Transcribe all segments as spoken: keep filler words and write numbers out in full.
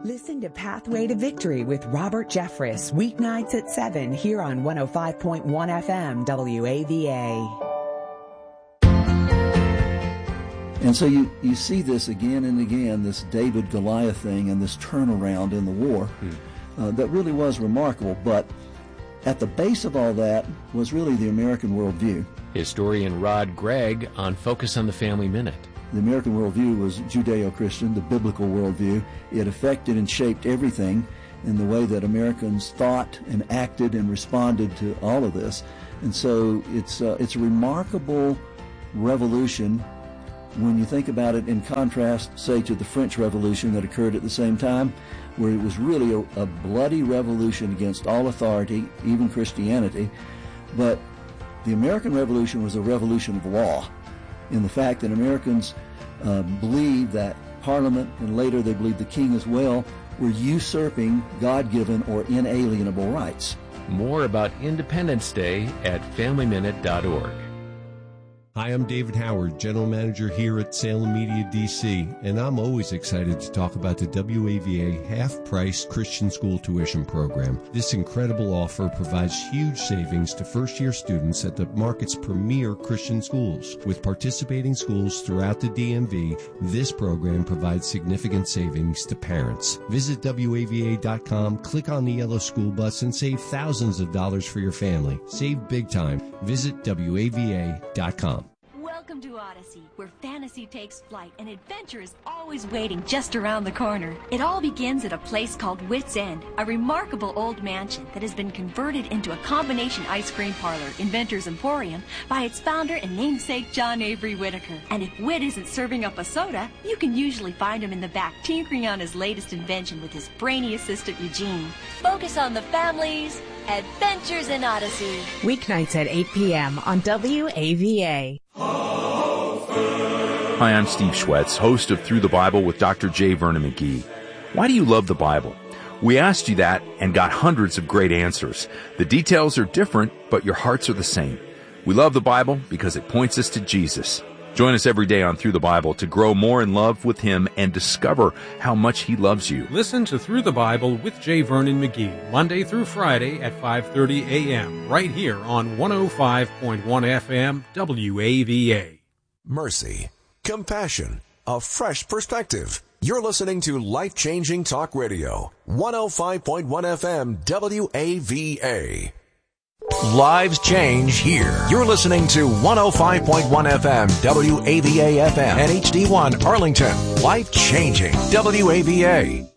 Listen to Pathway to Victory with Robert Jeffress, weeknights at seven here on one oh five point one F M W A V A. And so you, you see this again and again, this David-Goliath thing and this turnaround in the war hmm. uh, that really was remarkable. But at the base of all that was really the American worldview. Historian Rod Gregg on Focus on the Family Minute. The American worldview was Judeo-Christian, the biblical worldview. It affected and shaped everything in the way that Americans thought and acted and responded to all of this. And so it's uh, it's a remarkable revolution when you think about it in contrast, say, to the French Revolution that occurred at the same time, where it was really a, a bloody revolution against all authority, even Christianity. But the American Revolution was a revolution of law, in the fact that Americans uh, believed that Parliament, and later they believed the king as well, were usurping God-given or inalienable rights. More about Independence Day at family minute dot org. Hi, I'm David Howard, General Manager here at Salem Media D C, and I'm always excited to talk about the W A V A half-price Christian school tuition program. This incredible offer provides huge savings to first-year students at the market's premier Christian schools. With participating schools throughout the D M V, this program provides significant savings to parents. Visit W A V A dot com, click on the yellow school bus, and save thousands of dollars for your family. Save big time. Visit W A V A dot com. Welcome to Odyssey, where fantasy takes flight and adventure is always waiting just around the corner. It all begins at a place called Wits End, a remarkable old mansion that has been converted into a combination ice cream parlor, Inventor's Emporium, by its founder and namesake John Avery Whitaker. And if Whit isn't serving up a soda, you can usually find him in the back tinkering on his latest invention with his brainy assistant Eugene. Focus on the families. Adventures in Odyssey. Weeknights at eight p.m. on W A V A. Hi, I'm Steve Schwetz, host of Through the Bible with Doctor J. Vernon McGee. Why do you love the Bible? We asked you that and got hundreds of great answers. The details are different, but your hearts are the same. We love the Bible because it points us to Jesus. Join us every day on Through the Bible to grow more in love with Him and discover how much He loves you. Listen to Through the Bible with J. Vernon McGee, Monday through Friday at five thirty a.m., right here on one oh five point one F M W A V A. Mercy, compassion, a fresh perspective. You're listening to Life-Changing Talk Radio, one oh five point one F M W A V A. Lives change here. You're listening to one oh five point one F M W A V A F M and H D one Arlington. Life changing W A V A.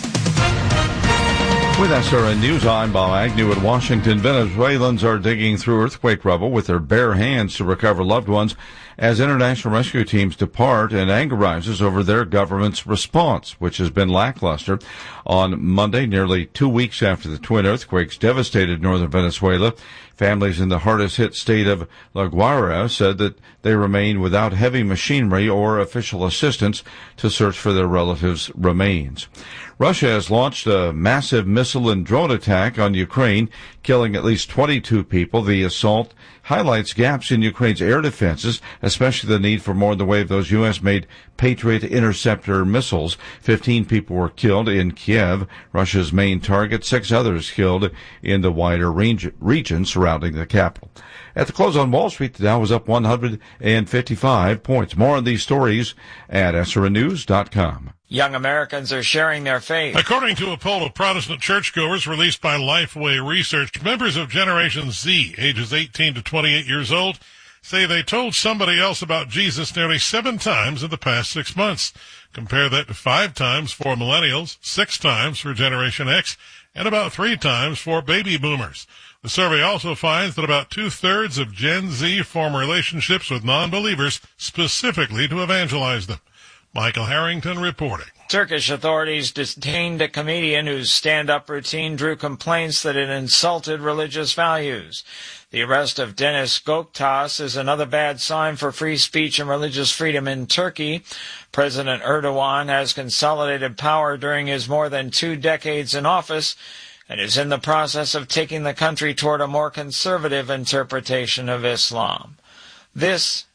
With S R N News, I'm Bob Agnew in Washington. Venezuelans are digging through earthquake rubble with their bare hands to recover loved ones as international rescue teams depart, and anger rises over their government's response, which has been lackluster. On Monday, nearly two weeks after the twin earthquakes devastated northern Venezuela, families in the hardest-hit state of La Guaira said that they remain without heavy machinery or official assistance to search for their relatives' remains. Russia has launched a massive missile and drone attack on Ukraine, killing at least twenty-two people. The assault highlights gaps in Ukraine's air defenses, especially the need for more in the way of those U S-made Patriot interceptor missiles. Fifteen people were killed in Kiev, Russia's main target. Six others killed in the wider range, region surrounding the capital. At the close on Wall Street, the Dow was up one hundred fifty-five points. More on these stories at S R N news dot com. Young Americans are sharing their faith. According to a poll of Protestant churchgoers released by Lifeway Research, members of Generation Z, ages eighteen to twenty-eight years old, say they told somebody else about Jesus nearly seven times in the past six months. Compare that to five times for millennials, six times for Generation X, and about three times for baby boomers. The survey also finds that about two-thirds of Gen Z form relationships with non-believers specifically to evangelize them. Michael Harrington reporting. Turkish authorities detained a comedian whose stand-up routine drew complaints that it insulted religious values. The arrest of Deniz Göktaş is another bad sign for free speech and religious freedom in Turkey. President Erdogan has consolidated power during his more than two decades in office and is in the process of taking the country toward a more conservative interpretation of Islam. This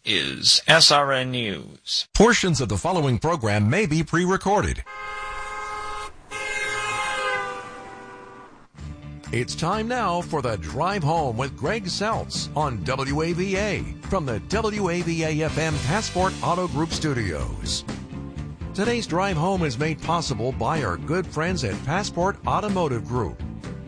is S R N News. Portions of the following program may be pre-recorded. It's time now for the Drive Home with Greg Seltz on W A V A from the W A V A F M Passport Auto Group studios. Today's Drive Home is made possible by our good friends at Passport Automotive Group,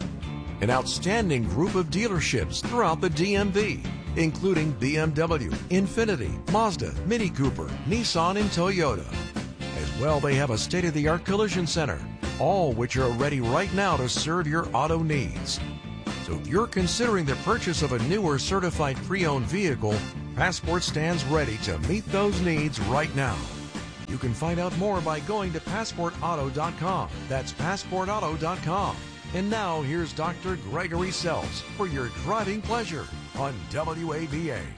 an outstanding group of dealerships throughout the D M V, including B M W, Infiniti, Mazda, Mini Cooper, Nissan, and Toyota. As well, they have a state-of-the-art collision center, all which are ready right now to serve your auto needs. So if you're considering the purchase of a new or certified pre-owned vehicle, Passport stands ready to meet those needs right now. You can find out more by going to passport auto dot com. That's passport auto dot com. And now here's Doctor Gregory Seltz for your driving pleasure on W A V A.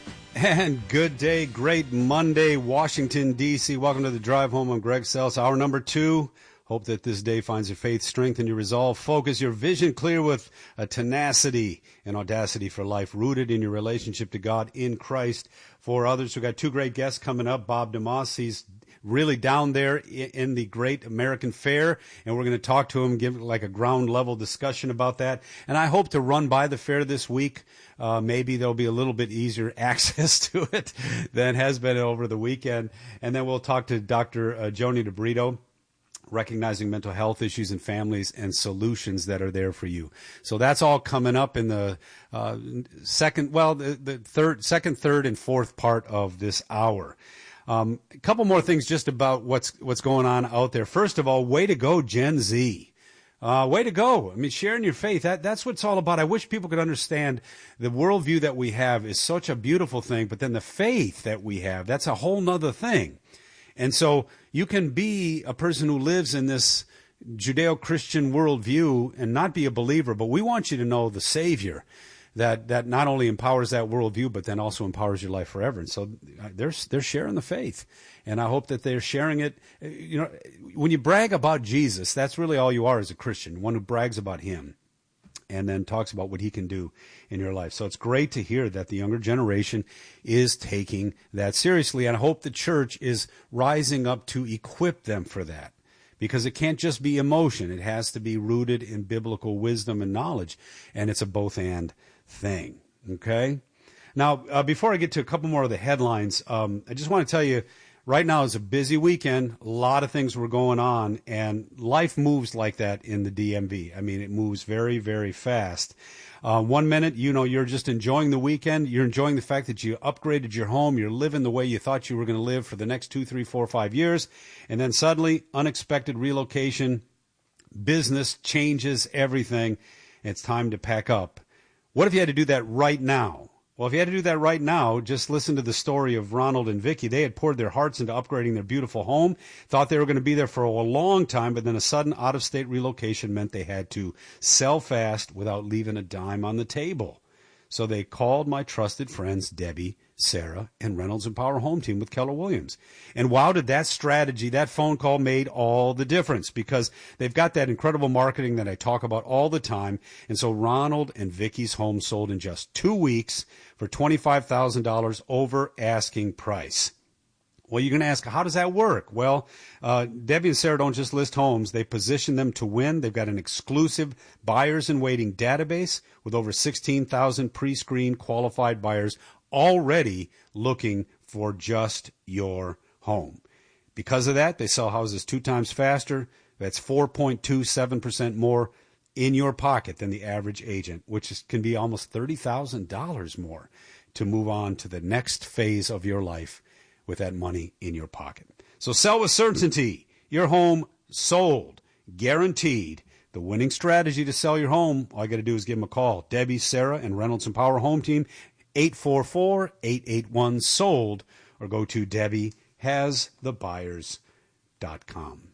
And good day, great Monday, Washington, D C Welcome to the Drive Home. I'm Greg Seltz. Hour number two. Hope that this day finds your faith, strength, and your resolve. Focus your vision clear with a tenacity and audacity for life, rooted in your relationship to God in Christ. For others, we've got two great guests coming up. Bob DeMoss, he's really down there in the Great American Fair, and we're going to talk to him, give like a ground level discussion about that. And I hope to run by the fair this week. Uh, maybe there'll be a little bit easier access to it than has been over the weekend. And then we'll talk to Doctor Uh, Joni DeBrito, recognizing mental health issues in families and solutions that are there for you. So that's all coming up in the uh, second, well, the, the third, second, third, and fourth part of this hour. Um, a couple more things just about what's what's going on out there. First of all, way to go, Gen Z. Uh, way to go. I mean, sharing your faith, that, that's what it's all about. I wish people could understand the worldview that we have is such a beautiful thing, but then the faith that we have, that's a whole nother thing. And so you can be a person who lives in this Judeo-Christian worldview and not be a believer, but we want you to know the Savior that that not only empowers that worldview, but then also empowers your life forever. And so they're they're sharing the faith, and I hope that they're sharing it. You know, when you brag about Jesus, that's really all you are as a Christian, one who brags about Him, and then talks about what He can do in your life. So it's great to hear that the younger generation is taking that seriously, and I hope the church is rising up to equip them for that. Because it can't just be emotion. It has to be rooted in biblical wisdom and knowledge, and it's a both-and thing, okay? Now, uh, before I get to a couple more of the headlines, um, I just want to tell you, right now is a busy weekend. A lot of things were going on, and life moves like that in the D M V. I mean, it moves very, very fast. Uh, one minute, you know, you're just enjoying the weekend. You're enjoying the fact that you upgraded your home. You're living the way you thought you were going to live for the next two, three, four, five years. And then suddenly, unexpected relocation, business changes everything. It's time to pack up. What if you had to do that right now? Well, if you had to do that right now, just listen to the story of Ronald and Vicky. They had poured their hearts into upgrading their beautiful home, thought they were going to be there for a long time, but then a sudden out-of-state relocation meant they had to sell fast without leaving a dime on the table. So they called my trusted friends, Debbie, Sarah, and Reynolds and Power Home Team with Keller Williams. And wow, did that strategy, that phone call made all the difference, because they've got that incredible marketing that I talk about all the time. And so Ronald and Vicky's home sold in just two weeks for twenty-five thousand dollars over asking price. Well, you're going to ask, how does that work? Well, uh, Debbie and Sarah don't just list homes. They position them to win. They've got an exclusive buyers in waiting database with over sixteen thousand pre-screened qualified buyers already looking for just your home. Because of that, they sell houses two times faster. That's four point two seven percent more in your pocket than the average agent, which is, can be almost thirty thousand dollars more to move on to the next phase of your life with that money in your pocket. So sell with certainty. Your home sold, guaranteed. The winning strategy to sell your home, all you got to do is give them a call. Debbie, Sarah, and Reynolds and Power Home Team, eight four four, eight eight one, sold, or go to debbie has the buyers dot com.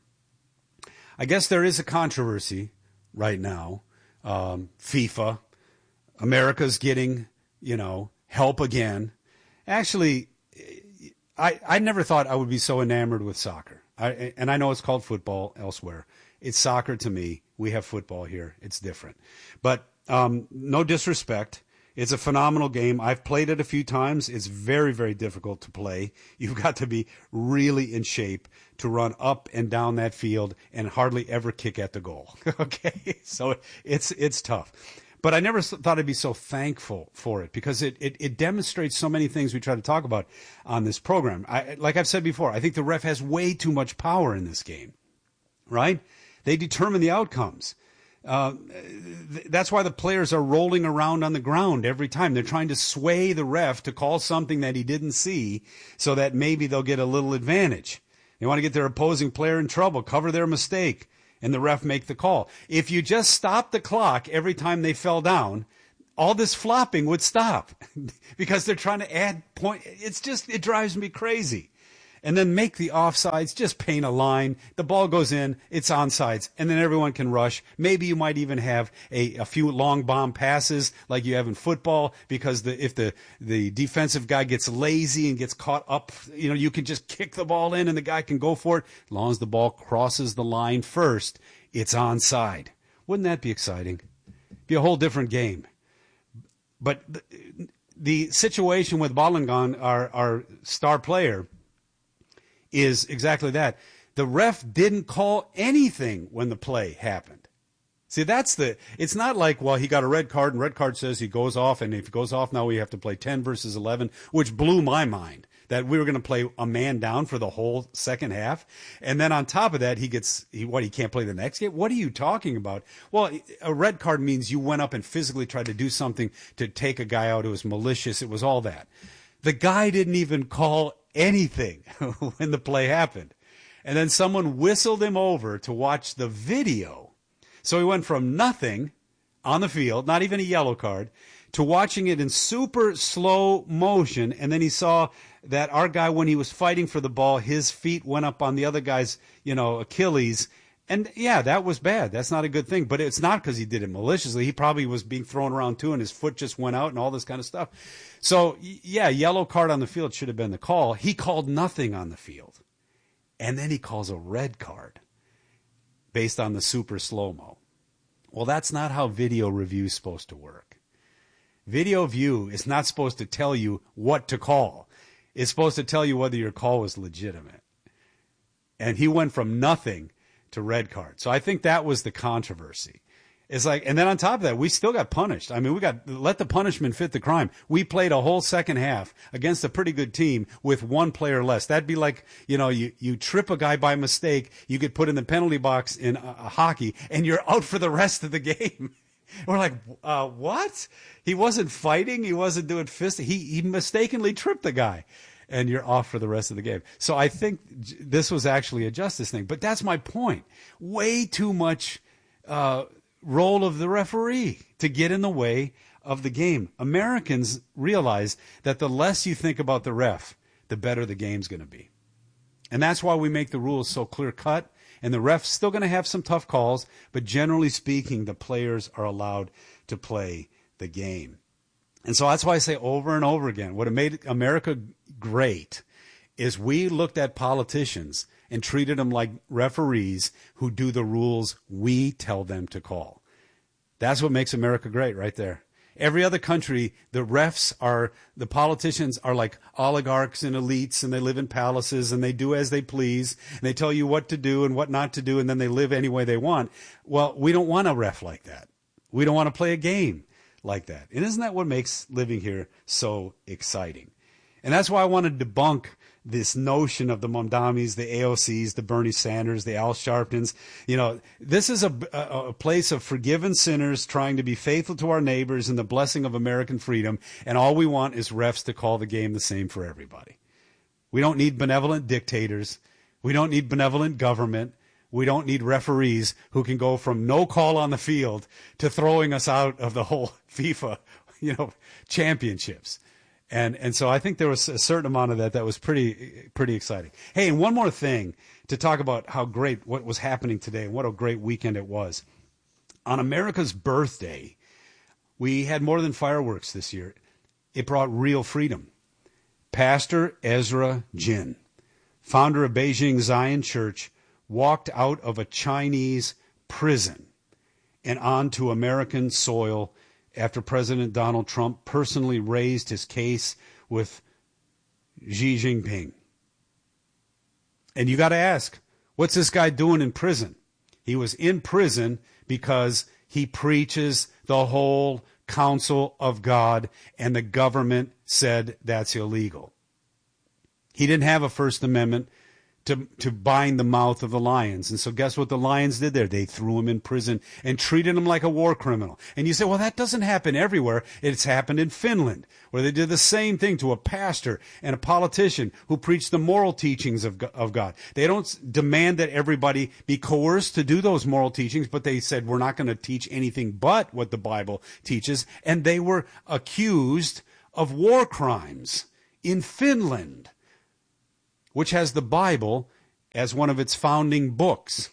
I guess there is a controversy right now. Um, FIFA, America's getting, you know, help again. Actually, I, I never thought I would be so enamored with soccer. I, and I know it's called football elsewhere. It's soccer to me. We have football here. It's different. But um, no disrespect. It's a phenomenal game. I've played it a few times. It's very, very difficult to play. You've got to be really in shape to run up and down that field and hardly ever kick at the goal. Okay? So it's it's tough. But I never thought I'd be so thankful for it because it, it, it demonstrates so many things we try to talk about on this program. I, like I've said before, I think the ref has way too much power in this game, right? They determine the outcomes. Uh, th- that's why the players are rolling around on the ground every time. They're trying to sway the ref to call something that he didn't see so that maybe they'll get a little advantage. They want to get their opposing player in trouble, cover their mistake, and the ref make the call. If you just stop the clock every time they fell down, all this flopping would stop because they're trying to add point. It's just, it drives me crazy. And then make the offsides, just paint a line. The ball goes in, it's onside, and then everyone can rush. Maybe you might even have a, a few long bomb passes like you have in football because the, if the, the defensive guy gets lazy and gets caught up, you know, you can just kick the ball in and the guy can go for it. As long as the ball crosses the line first, it's onside. Wouldn't that be exciting? Be a whole different game. But the, the situation with Balogun, our, our star player, is exactly that. The ref didn't call anything when the play happened. See, that's the, it's not like, well, he got a red card and red card says he goes off, and if he goes off now we have to play ten versus eleven, which blew my mind that we were going to play a man down for the whole second half. And then on top of that, he gets, he, what, he can't play the next game? What are you talking about? Well, a red card means you went up and physically tried to do something to take a guy out who was malicious. It was all that. The guy didn't even call anything when the play happened. And then someone whistled him over to watch the video. So he went from nothing on the field, not even a yellow card, to watching it in super slow motion. And then he saw that our guy, when he was fighting for the ball, his feet went up on the other guy's, you know, Achilles. And yeah, that was bad. That's not a good thing. But it's not because he did it maliciously. He probably was being thrown around too, and his foot just went out and all this kind of stuff. So, yeah, yellow card on the field should have been the call. He called nothing on the field. And then he calls a red card based on the super slow-mo. Well, that's not how video review is supposed to work. Video view is not supposed to tell you what to call. It's supposed to tell you whether your call was legitimate. And he went from nothing to red card. So I think that was the controversy. It's like, and then on top of that, we still got punished. I mean, we got, let the punishment fit the crime. We played a whole second half against a pretty good team with one player less. That'd be like, you know, you, you trip a guy by mistake, you get put in the penalty box in uh, hockey, and you're out for the rest of the game. We're like, uh, what? He wasn't fighting. He wasn't doing fist. He, he mistakenly tripped the guy. And you're off for the rest of the game. So I think this was actually a justice thing. But that's my point. Way too much uh, role of the referee to get in the way of the game. Americans realize that the less you think about the ref, the better the game's going to be. And that's why we make the rules so clear-cut. And the ref's still going to have some tough calls. But generally speaking, the players are allowed to play the game. And so that's why I say over and over again, what made America great is we looked at politicians and treated them like referees who do the rules we tell them to call. That's what makes America great right there. Every other country, the refs are, the politicians are like oligarchs and elites, and they live in palaces, and they do as they please, and they tell you what to do and what not to do, and then they live any way they want. Well, we don't want a ref like that. We don't want to play a game like that. And isn't that what makes living here so exciting? And that's why I want to debunk this notion of the Mamdamis, the A O Cs, the Bernie Sanders, the Al Sharptons. You know, this is a, a, a place of forgiven sinners trying to be faithful to our neighbors and the blessing of American freedom. And all we want is refs to call the game the same for everybody. We don't need benevolent dictators. We don't need benevolent government. We don't need referees who can go from no call on the field to throwing us out of the whole FIFA, you know, championships. And and so I think there was a certain amount of that that was pretty pretty exciting. Hey, and one more thing to talk about how great what was happening today and what a great weekend it was. On America's birthday, we had more than fireworks this year. It brought real freedom. Pastor Ezra Jin, founder of Beijing Zion Church, walked out of a Chinese prison and onto American soil after President Donald Trump personally raised his case with Xi Jinping. And you got to ask, what's this guy doing in prison? He was in prison because he preaches the whole counsel of God, and the government said that's illegal. He didn't have a First Amendment to, to bind the mouth of the lions. And so guess what the lions did there? They threw him in prison and treated him like a war criminal. And you say, well, that doesn't happen everywhere. It's happened in Finland, where they did the same thing to a pastor and a politician who preached the moral teachings of, of God. They don't demand that everybody be coerced to do those moral teachings, but they said, we're not going to teach anything but what the Bible teaches. And they were accused of war crimes in Finland, which has the Bible as one of its founding books.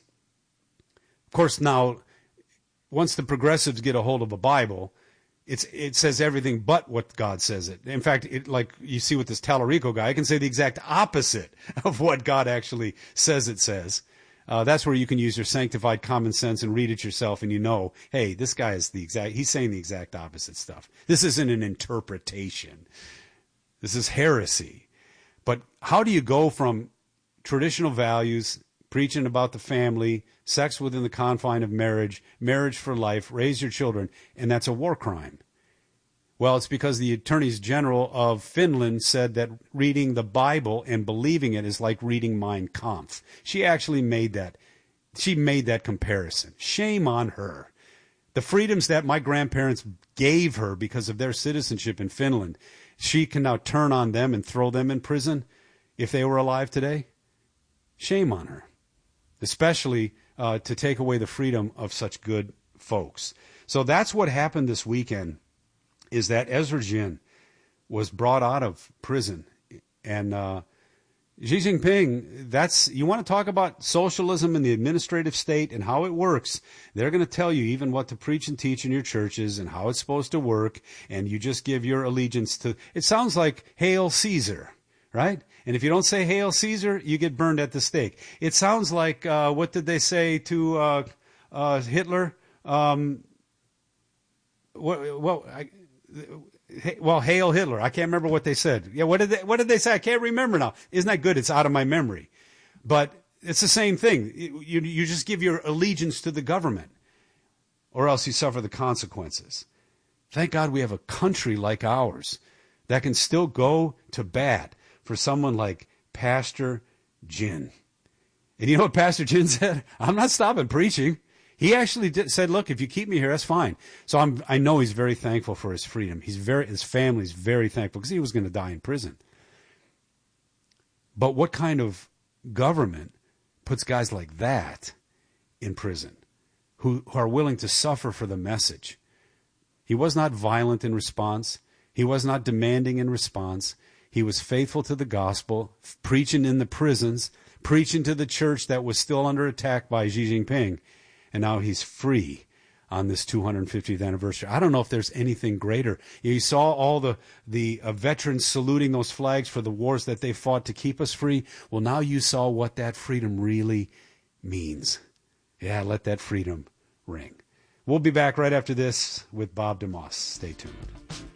Of course, now, once the progressives get a hold of a Bible, it's, it says everything but what God says it. In fact, it, like you see with this Tallarico guy, I can say the exact opposite of what God actually says it says. Uh, that's where you can use your sanctified common sense and read it yourself, and you know, hey, this guy is the exact, he's saying the exact opposite stuff. This isn't an interpretation. This is heresy. But how do you go from traditional values, preaching about the family, sex within the confine of marriage, marriage for life, raise your children, and that's a war crime? Well, it's because the attorneys general of Finland said that reading the Bible and believing it is like reading Mein Kampf. She actually made that. She made that comparison. Shame on her. The freedoms that my grandparents gave her because of their citizenship in Finland, she can now turn on them and throw them in prison if they were alive today? Shame on her, especially uh, to take away the freedom of such good folks. So that's what happened this weekend, is that Ezra Jin was brought out of prison. And uh, Xi Jinping, that's, you want to talk about socialism in the administrative state and how it works. They're going to tell you even what to preach and teach in your churches and how it's supposed to work. And you just give your allegiance to, it sounds like Hail Caesar, right? And if you don't say Hail Caesar, you get burned at the stake. It sounds like, uh, what did they say to uh, uh, Hitler? Um, what, what, I, Well, Hail Hitler. I can't remember what they said. Yeah, what did they, what did they say? I can't remember now. Isn't that good? It's out of my memory. But it's the same thing. You, you just give your allegiance to the government, or else you suffer the consequences. Thank God we have a country like ours that can still go to bat for someone like Pastor Jin. And you know what Pastor Jin said? I'm not stopping preaching. He actually did, said, look, if you keep me here, that's fine. So I'm, I know he's very thankful for his freedom. He's very, his family's very thankful because he was going to die in prison. But what kind of government puts guys like that in prison who, who are willing to suffer for the message? He was not violent in response. He was not demanding in response. He was faithful to the gospel, preaching in the prisons, preaching to the church that was still under attack by Xi Jinping. And now he's free on this two hundred fiftieth anniversary. I don't know if there's anything greater. You saw all the, the uh, veterans saluting those flags for the wars that they fought to keep us free. Well, now you saw what that freedom really means. Yeah, let that freedom ring. We'll be back right after this with Bob DeMoss. Stay tuned.